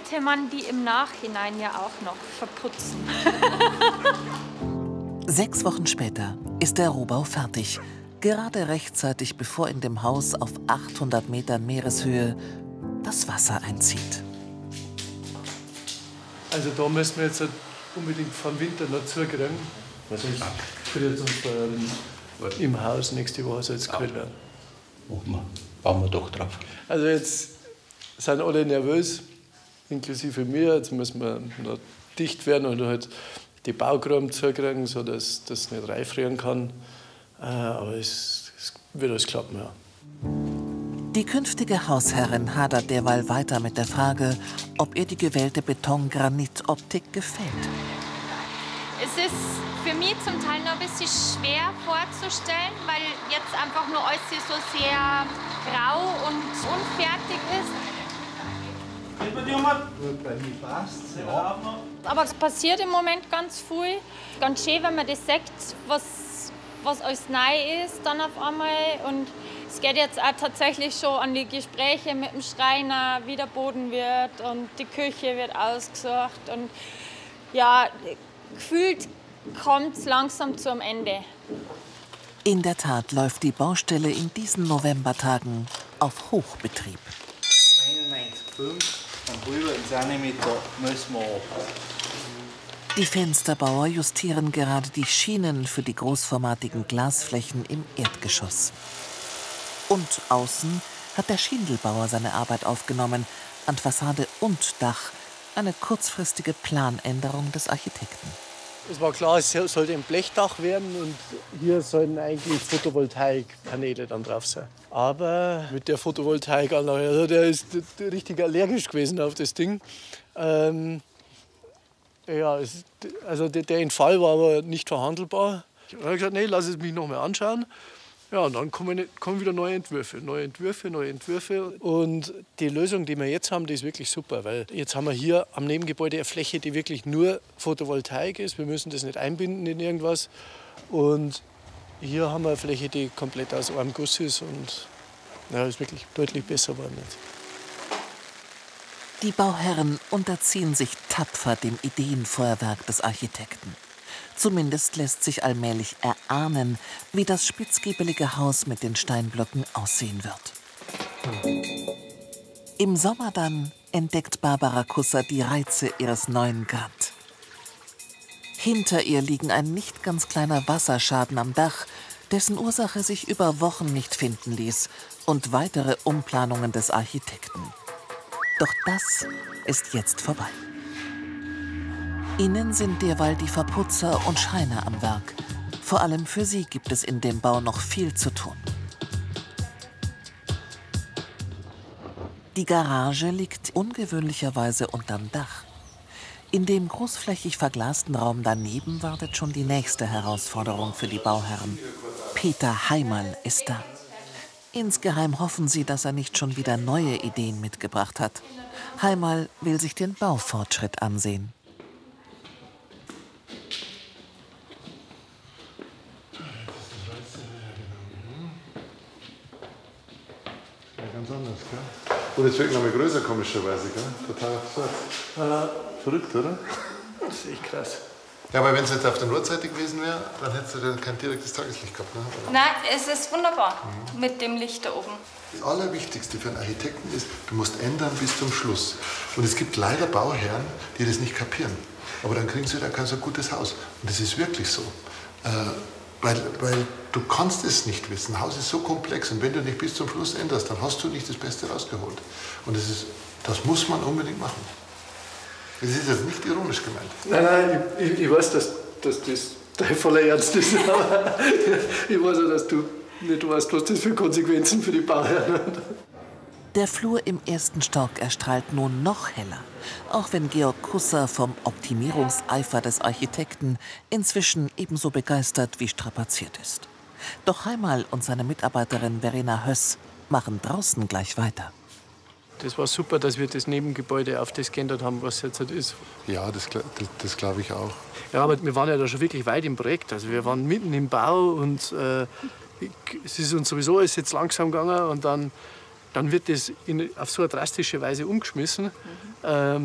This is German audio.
sollte man die im Nachhinein ja auch noch verputzen. 6 Wochen später ist der Rohbau fertig. Gerade rechtzeitig, bevor in dem Haus auf 800 Metern Meereshöhe das Wasser einzieht. Also da müssen wir jetzt unbedingt vom Winter noch zukriegen. Was ist? Friert uns da im Haus nächste Woche soll es kalt werden. Bauen wir doch drauf. Also jetzt sind alle nervös, inklusive mir. Jetzt müssen wir noch dicht werden und halt die Baugruben zukriegen, sodass das nicht reinfrieren kann. Aber es wird alles klappen, ja. Die künftige Hausherrin hadert derweil weiter mit der Frage, ob ihr die gewählte Beton-Granit-Optik gefällt. Es ist für mich zum Teil noch ein bisschen schwer vorzustellen, weil jetzt einfach nur alles so sehr grau und unfertig ist. Aber es passiert im Moment ganz viel. Ganz schön, wenn man das sieht, was alles neu ist dann auf einmal. Und es geht jetzt auch tatsächlich schon an die Gespräche mit dem Schreiner, wie der Boden wird und die Küche wird ausgesucht. Und ja, gefühlt kommt es langsam zum Ende. In der Tat läuft die Baustelle in diesen Novembertagen auf Hochbetrieb. 91,5 und rüber in Zentimeter müssen wir ab. Die Fensterbauer justieren gerade die Schienen für die großformatigen Glasflächen im Erdgeschoss. Und außen hat der Schindelbauer seine Arbeit aufgenommen. An Fassade und Dach eine kurzfristige Planänderung des Architekten. Es war klar, es sollte ein Blechdach werden und hier sollen eigentlich Photovoltaikpaneele dann drauf sein. Aber mit der Photovoltaikanlage, also der ist richtig allergisch gewesen auf das Ding. Ja, also der Entfall war aber nicht verhandelbar. Ich habe gesagt, nee, lass es mich noch mal anschauen. Ja, und dann kommen wieder neue Entwürfe. Und die Lösung, die wir jetzt haben, die ist wirklich super. Weil jetzt haben wir hier am Nebengebäude eine Fläche, die wirklich nur Photovoltaik ist. Wir müssen das nicht einbinden in irgendwas. Und hier haben wir eine Fläche, die komplett aus einem Guss ist. Und ja, ist wirklich deutlich besser geworden jetzt. Die Bauherren unterziehen sich tapfer dem Ideenfeuerwerk des Architekten. Zumindest lässt sich allmählich erahnen, wie das spitzgiebelige Haus mit den Steinblöcken aussehen wird. Im Sommer dann entdeckt Barbara Kusser die Reize ihres neuen Grand. Hinter ihr liegen ein nicht ganz kleiner Wasserschaden am Dach, dessen Ursache sich über Wochen nicht finden ließ, und weitere Umplanungen des Architekten. Doch das ist jetzt vorbei. Innen sind derweil die Verputzer und Schreiner am Werk. Vor allem für sie gibt es in dem Bau noch viel zu tun. Die Garage liegt ungewöhnlicherweise unterm Dach. In dem großflächig verglasten Raum daneben wartet schon die nächste Herausforderung für die Bauherren. Peter Heimerl ist da. Insgeheim hoffen sie, dass er nicht schon wieder neue Ideen mitgebracht hat. Heimerl will sich den Baufortschritt ansehen. Ganz anders, gell? Und jetzt wird noch mal größer, komischerweise, gell? Total absurd. Verrückt, oder? Das ist echt krass. Ja, aber wenn es jetzt auf der Nordseite gewesen wäre, dann hättest du dann kein direktes Tageslicht gehabt, ne? Nein, es ist wunderbar mit dem Licht da oben. Das Allerwichtigste für einen Architekten ist, du musst ändern bis zum Schluss. Und es gibt leider Bauherren, die das nicht kapieren. Aber dann kriegen sie da kein so gutes Haus. Und das ist wirklich so. Weil du kannst es nicht wissen. Ein Haus ist so komplex und wenn du nicht bis zum Schluss änderst, dann hast du nicht das Beste rausgeholt. Und das muss man unbedingt machen. Das ist jetzt nicht ironisch gemeint. Nein, ich weiß, dass das dein voller Ernst ist. Aber ich weiß auch, dass du nicht weißt, was das für Konsequenzen für die Bauherren hat. Der Flur im ersten Stock erstrahlt nun noch heller, auch wenn Georg Kusser vom Optimierungseifer des Architekten inzwischen ebenso begeistert wie strapaziert ist. Doch Heimerl und seine Mitarbeiterin Verena Höss machen draußen gleich weiter. Das war super, dass wir das Nebengebäude auf das geändert haben, was jetzt halt ist. Ja, das glaube ich auch. Ja, aber wir waren ja da schon wirklich weit im Projekt. Also wir waren mitten im Bau und es ist uns sowieso alles jetzt langsam gegangen und dann wird das auf so eine drastische Weise umgeschmissen.